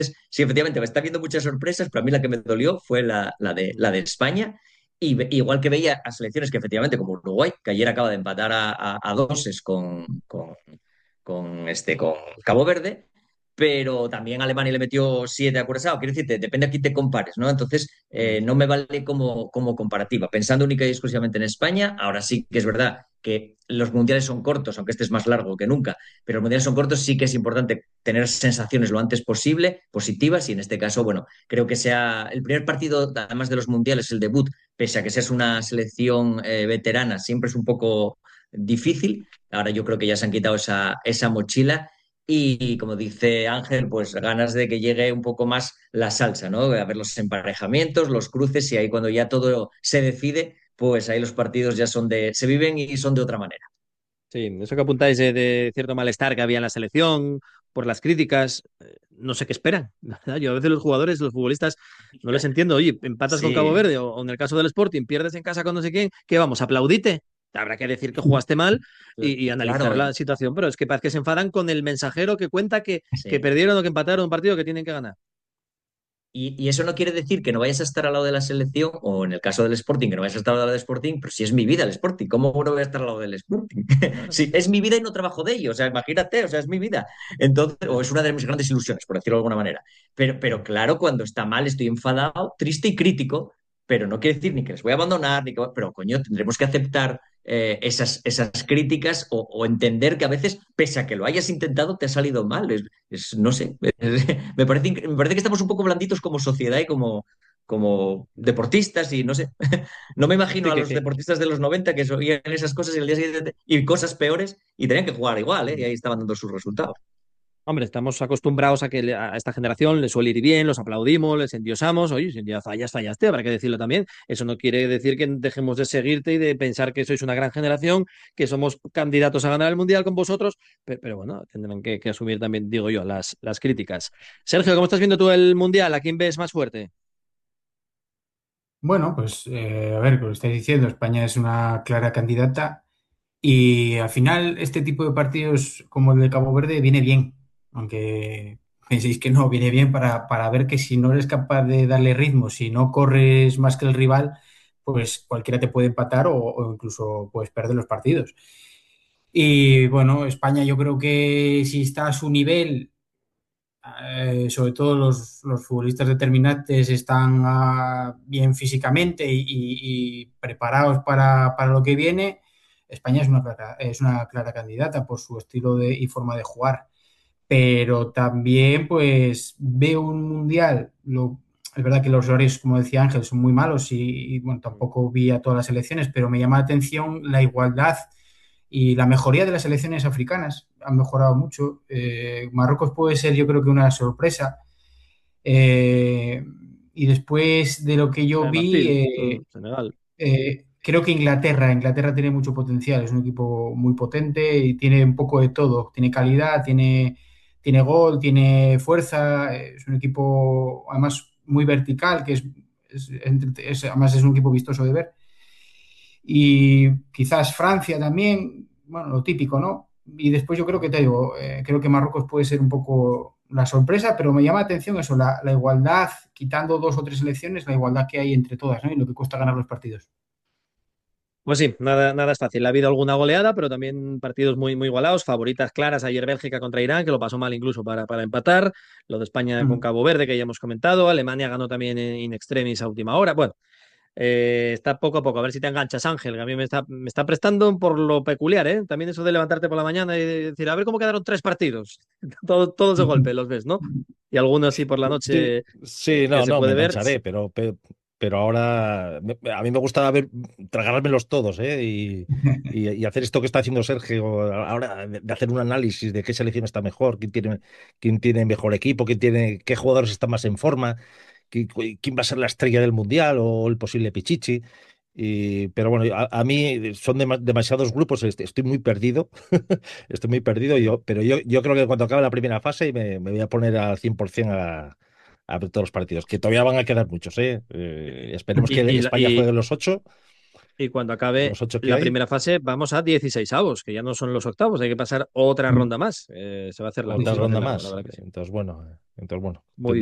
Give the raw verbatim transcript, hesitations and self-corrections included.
sí, efectivamente, me está viendo muchas sorpresas, pero a mí la que me dolió fue la, la de, la de España. Y ve- igual que veía a selecciones que efectivamente, como Uruguay, que ayer acaba de empatar a, a, a doses con, con, con, este, con Cabo Verde, pero también Alemania le metió siete a Curazao. Quiero decirte, depende a quién te compares, ¿no? Entonces, eh, no me vale como, como comparativa. Pensando única y exclusivamente en España, ahora sí que es verdad que los mundiales son cortos, aunque este es más largo que nunca, pero los mundiales son cortos, sí que es importante tener sensaciones lo antes posible, positivas, y en este caso, bueno, creo que sea el primer partido, además de los mundiales, el debut, pese a que seas una selección eh, veterana, siempre es un poco difícil. Ahora yo creo que ya se han quitado esa, esa mochila y, como dice Ángel, pues ganas de que llegue un poco más la salsa, ¿no? A ver los emparejamientos, los cruces y ahí cuando ya todo se decide, pues ahí los partidos ya son de, se viven y son de otra manera. Sí, eso que apuntáis de, de cierto malestar que había en la selección por las críticas, eh, no sé qué esperan. la verdad. Yo a veces los jugadores, los futbolistas, no les entiendo. Oye, empatas con Cabo Sí, Verde o, o en el caso del Sporting, pierdes en casa con no sé quién, ¿qué vamos? ¿Aplaudite? Habrá que decir que jugaste mal y, y analizar claro, la situación, pero es que parece que se enfadan con el mensajero que cuenta que, que sí. perdieron o que empataron un partido que tienen que ganar. Y, y eso no quiere decir que no vayas a estar al lado de la selección, o en el caso del Sporting, que no vayas a estar al lado del Sporting, pero si es mi vida el Sporting, ¿cómo no voy a estar al lado del Sporting? Claro. Si es mi vida y no trabajo de ello, o sea, imagínate, o sea, es mi vida. Entonces, o es una de mis grandes ilusiones, por decirlo de alguna manera. Pero, pero claro, cuando está mal, estoy enfadado, triste y crítico, pero no quiere decir ni que les voy a abandonar, ni que, pero coño, tendremos que aceptar eh, esas, esas críticas o, o entender que a veces, pese a que lo hayas intentado, te ha salido mal. Es, es- no sé, me parece, inc- me parece que estamos un poco blanditos como sociedad y como, como deportistas y no sé. No me imagino Sí, a que, los que, deportistas de los noventa que oían esas cosas y el día siguiente y cosas peores y tenían que jugar igual, ¿eh? Y ahí estaban dando sus resultados. Hombre, estamos acostumbrados a que le- a esta generación le suele ir bien, los aplaudimos, les endiosamos. Oye, si un día fallas, fallaste, habrá que decirlo también. Eso no quiere decir que dejemos de seguirte y de pensar que sois una gran generación, que somos candidatos a ganar el Mundial con vosotros, pero, pero bueno, tendrán que, que asumir también, digo yo, las, las críticas. Sergio, ¿cómo estás viendo tú el Mundial? ¿A quién ves más fuerte? Bueno, pues eh, a ver, como estáis diciendo, España es una clara candidata y al final este tipo de partidos como el de Cabo Verde viene bien, aunque penséis que no, viene bien para, para ver que si no eres capaz de darle ritmo, si no corres más que el rival, pues cualquiera te puede empatar o, o incluso puedes perder los partidos. Y bueno, España yo creo que si está a su nivel, eh, sobre todo los, los futbolistas determinantes están ah, bien físicamente y, y- y preparados para, para lo que viene. España es una clara, es una clara candidata por su estilo de, y forma de jugar. Pero también, pues, veo un mundial. Lo, es verdad que los horarios, como decía Ángel, son muy malos y, y, bueno, tampoco vi a todas las selecciones, pero me llama la atención la igualdad y la mejoría de las selecciones africanas. Han mejorado mucho. Eh, Marruecos puede ser, yo creo que una sorpresa. Eh, y después de lo que yo El vi, Marfil, mm, eh, Senegal. eh, creo que Inglaterra, Inglaterra tiene mucho potencial, es un equipo muy potente y tiene un poco de todo. Tiene calidad, tiene, tiene gol, tiene fuerza, es un equipo además muy vertical, que es, es- es- además es un equipo vistoso de ver. Y quizás Francia también, bueno, lo típico, ¿no? Y después yo creo que te digo, eh, creo que Marruecos puede ser un poco la sorpresa, pero me llama la atención eso, la, la igualdad, quitando dos o tres selecciones, la igualdad que hay entre todas, ¿no? Y lo que cuesta ganar los partidos. Pues sí, nada, nada es fácil. Ha habido alguna goleada, pero también partidos muy, muy igualados, favoritas claras. Ayer Bélgica contra Irán, que lo pasó mal incluso para, para empatar. Lo de España con Mm. Cabo Verde, que ya hemos comentado. Alemania ganó también en in extremis a última hora. Bueno, eh, está poco a poco. A ver si te enganchas, Ángel, que a mí me está, me está prestando por lo peculiar, ¿eh? También eso de levantarte por la mañana y decir, a ver cómo quedaron tres partidos. Todo, todos de golpe los ves, ¿no? Y algunos así por la Sí, noche sí, que no, se no, me puede ver. engancharé, pero, pe- pero, ahora me- a mí me gusta ver, tragármelos todos, ¿eh? Y, y- y hacer esto que está haciendo Sergio ahora, de, de hacer un análisis de qué selección está mejor, quién tiene, quién tiene mejor equipo, quién tiene, qué jugadores están más en forma, qui- quién va a ser la estrella del mundial o el posible Pichichi. Y, pero bueno, a, a mí son dema- demasiados grupos, est- estoy muy perdido, estoy muy perdido, yo, pero yo, yo creo que cuando acabe la primera fase me, me voy a poner al cien por ciento a, a ver todos los partidos, que todavía van a quedar muchos, ¿eh? Eh, esperemos Y, que y, España y, juegue los ocho. Y cuando acabe Los ocho que la hay. primera fase, vamos a dieciséis avos, que ya no son los octavos, hay que pasar otra Mm. ronda más. Eh, se va a hacer largo, Otra se va a hacer ronda largo, más. la verdad que sí. Entonces, bueno, entonces, bueno. Muy